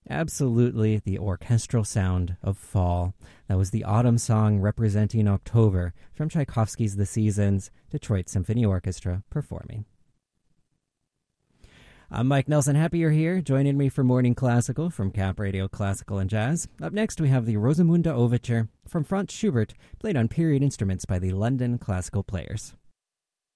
Absolutely the orchestral sound of fall. That was the autumn song representing October from Tchaikovsky's The Seasons, Detroit Symphony Orchestra performing. I'm Mike Nelson. Happy you're here, joining me for Morning Classical from Cap Radio Classical and Jazz. Up next, we have the Rosamunde Overture from Franz Schubert, played on period instruments by the London Classical Players.